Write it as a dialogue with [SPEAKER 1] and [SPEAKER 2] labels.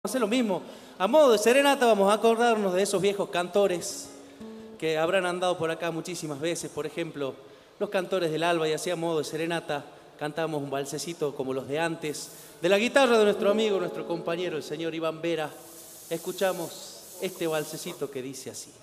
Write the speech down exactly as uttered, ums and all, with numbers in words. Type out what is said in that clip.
[SPEAKER 1] Hacer lo mismo. A modo de serenata vamos a acordarnos de esos viejos cantores que habrán andado por acá muchísimas veces. Por ejemplo, los cantores del Alba, y así a modo de serenata cantamos un valsecito como los de antes. De la guitarra de nuestro amigo, nuestro compañero, el señor Iván Vera, escuchamos este valsecito que dice así.